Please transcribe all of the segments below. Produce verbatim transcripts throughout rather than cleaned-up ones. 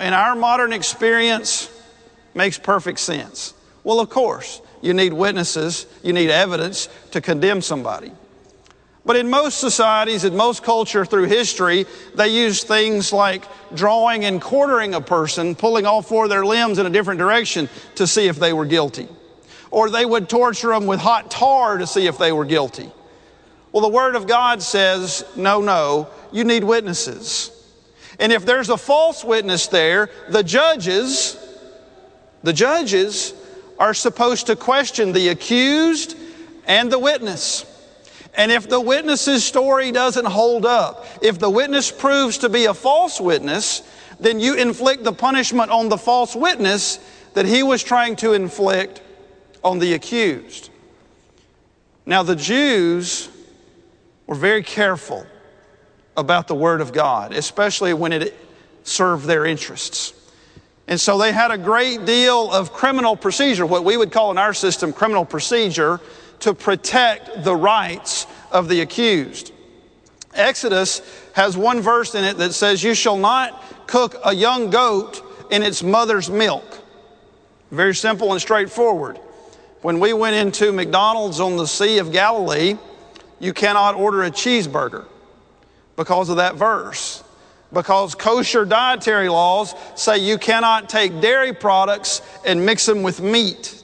in our modern experience, makes perfect sense. Well, of course, you need witnesses, you need evidence to condemn somebody. But in most societies, in most culture through history, they use things like drawing and quartering a person, pulling all four of their limbs in a different direction to see if they were guilty. Or they would torture them with hot tar to see if they were guilty. Well, the Word of God says, no, no, you need witnesses. And if there's a false witness there, the judges, the judges are supposed to question the accused and the witness. And if the witness's story doesn't hold up, if the witness proves to be a false witness, then you inflict the punishment on the false witness that he was trying to inflict on the accused. Now, the Jews were very careful about the Word of God, especially when it served their interests. And so they had a great deal of criminal procedure, what we would call in our system criminal procedure, to protect the rights of the accused. Exodus has one verse in it that says, you shall not cook a young goat in its mother's milk. Very simple and straightforward. When we went into McDonald's on the Sea of Galilee, you cannot order a cheeseburger because of that verse. Because kosher dietary laws say you cannot take dairy products and mix them with meat.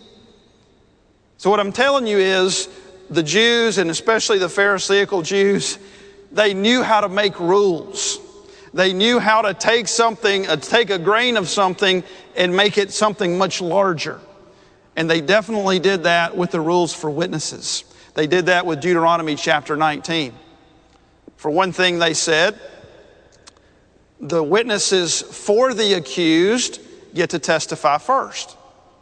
So what I'm telling you is the Jews, and especially the Pharisaical Jews, they knew how to make rules. They knew how to take something, uh, take a grain of something and make it something much larger. And they definitely did that with the rules for witnesses. They did that with Deuteronomy chapter nineteen. For one thing, they said, the witnesses for the accused get to testify first.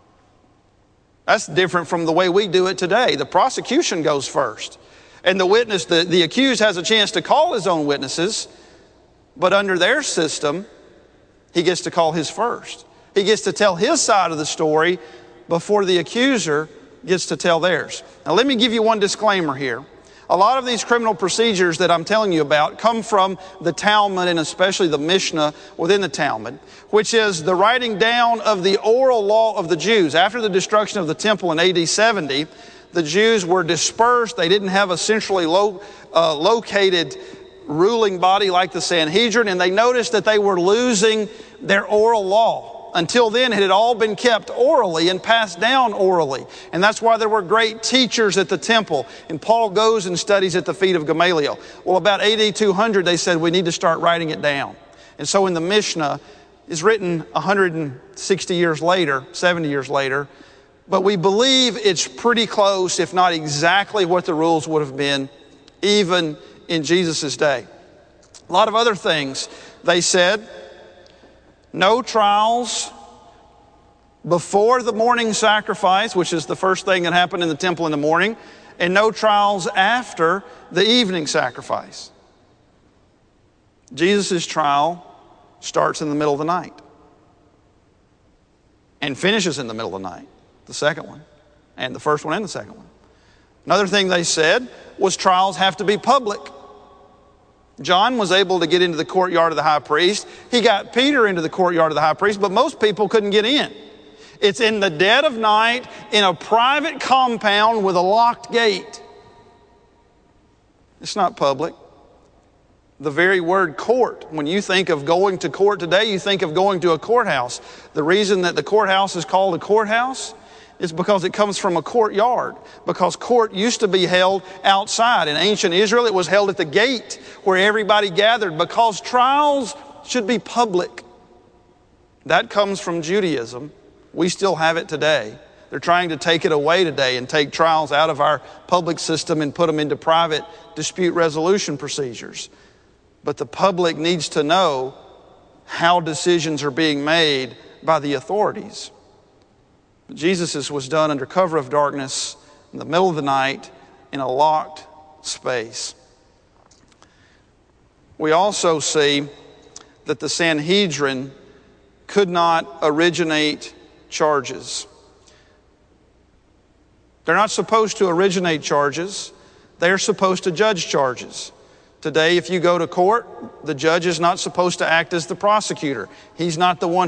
That's different from the way we do it today. The prosecution goes first. And the witness, the, the accused has a chance to call his own witnesses, but under their system, he gets to call his first. He gets to tell his side of the story before the accuser gets to tell theirs. Now let me give you one disclaimer here. A lot of these criminal procedures that I'm telling you about come from the Talmud, and especially the Mishnah within the Talmud, which is the writing down of the oral law of the Jews. After the destruction of the temple in A D seventy, the Jews were dispersed. They didn't have a centrally lo- uh, located ruling body like the Sanhedrin, and they noticed that they were losing their oral law. Until then, it had all been kept orally and passed down orally. And that's why there were great teachers at the temple. And Paul goes and studies at the feet of Gamaliel. Well, about A D two hundred, they said, we need to start writing it down. And so in the Mishnah, it's written one hundred sixty years later, seventy years later. But we believe it's pretty close, if not exactly what the rules would have been, even in Jesus' day. A lot of other things. They said, no trials before the morning sacrifice, which is the first thing that happened in the temple in the morning, and no trials after the evening sacrifice. Jesus' trial starts in the middle of the night and finishes in the middle of the night, the second one, and the first one and the second one. Another thing they said was trials have to be public. John was able to get into the courtyard of the high priest. He got Peter into the courtyard of the high priest, but most people couldn't get in. It's in the dead of night in a private compound with a locked gate. It's not public. The very word court, when you think of going to court today, you think of going to a courthouse. The reason that the courthouse is called a courthouse is because it comes from a courtyard. Because court used to be held outside. In ancient Israel, it was held at the gate where everybody gathered, because trials should be public. That comes from Judaism. We still have it today. They're trying to take it away today and take trials out of our public system and put them into private dispute resolution procedures. But the public needs to know how decisions are being made by the authorities. Jesus' was done under cover of darkness in the middle of the night in a locked space. We also see that the Sanhedrin could not originate charges. They're not supposed to originate charges. They're supposed to judge charges. Today, if you go to court, the judge is not supposed to act as the prosecutor. He's not the one